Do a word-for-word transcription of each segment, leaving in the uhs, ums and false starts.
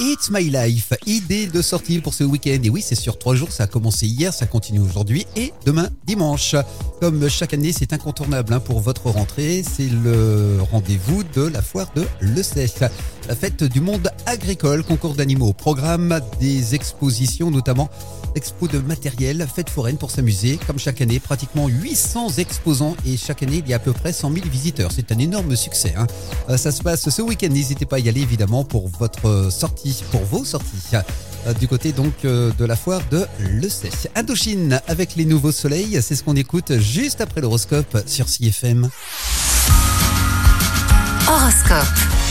It's My Life, idée de sortie pour ce week-end. Et oui, c'est sur trois jours, ça a commencé hier, ça continue aujourd'hui et demain dimanche. Comme chaque année, c'est incontournable hein, pour votre rentrée, c'est le rendez-vous de la foire de l'E C F. La fête du monde agricole, concours d'animaux, programme des expositions, notamment expo de matériel, fête foraine pour s'amuser. Comme chaque année, pratiquement huit cents exposants et chaque année, il y a à peu près cent mille visiteurs. C'est un énorme succès. Hein. Ça se passe ce week-end, n'hésitez pas à y aller évidemment pour votre sortie, pour vos sorties. Du côté donc de la foire de l'E C F. Indochine avec les nouveaux soleils, c'est ce qu'on écoute juste après l'horoscope sur C F M. Horoscope.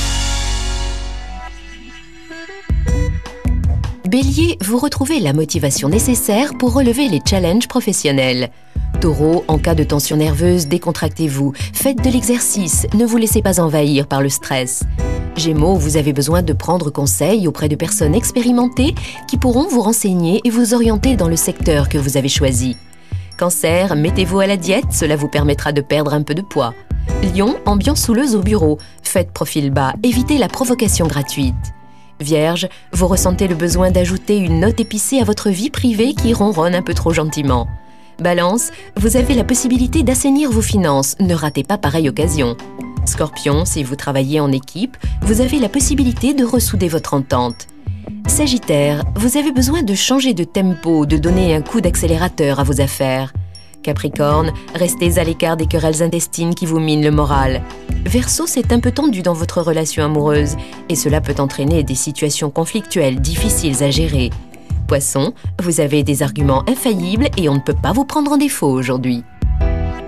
Bélier, vous retrouvez la motivation nécessaire pour relever les challenges professionnels. Taureau, en cas de tension nerveuse, décontractez-vous. Faites de l'exercice, ne vous laissez pas envahir par le stress. Gémeaux, vous avez besoin de prendre conseil auprès de personnes expérimentées qui pourront vous renseigner et vous orienter dans le secteur que vous avez choisi. Cancer, mettez-vous à la diète, cela vous permettra de perdre un peu de poids. Lion, ambiance houleuse au bureau. Faites profil bas, évitez la provocation gratuite. Vierge, vous ressentez le besoin d'ajouter une note épicée à votre vie privée qui ronronne un peu trop gentiment. Balance, vous avez la possibilité d'assainir vos finances, ne ratez pas pareille occasion. Scorpion, si vous travaillez en équipe, vous avez la possibilité de ressouder votre entente. Sagittaire, vous avez besoin de changer de tempo, de donner un coup d'accélérateur à vos affaires. Capricorne, restez à l'écart des querelles intestines qui vous minent le moral. Verseau, c'est un peu tendu dans votre relation amoureuse et cela peut entraîner des situations conflictuelles difficiles à gérer. Poisson, vous avez des arguments infaillibles et on ne peut pas vous prendre en défaut aujourd'hui.